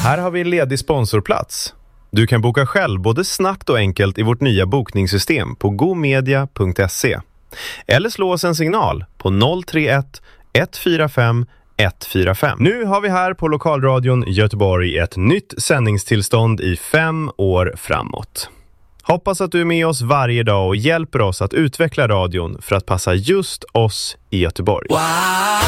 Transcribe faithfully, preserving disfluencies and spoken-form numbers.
Här har vi en ledig sponsorplats. Du kan boka själv både snabbt och enkelt i vårt nya bokningssystem på gomedia punkt se. Eller slå oss en signal på noll tre ett ett fyra fem ett fyra fem. Nu har vi här på Lokalradion Göteborg ett nytt sändningstillstånd i fem år framåt. Hoppas att du är med oss varje dag och hjälper oss att utveckla radion för att passa just oss i Göteborg. Wow.